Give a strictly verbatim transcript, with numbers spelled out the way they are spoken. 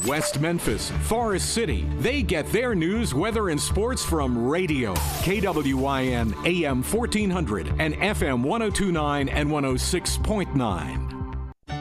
West Memphis, Forest City. They get their news, weather, and sports from radio. K W I N A M fourteen hundred and F M one oh two point nine and one oh six point nine.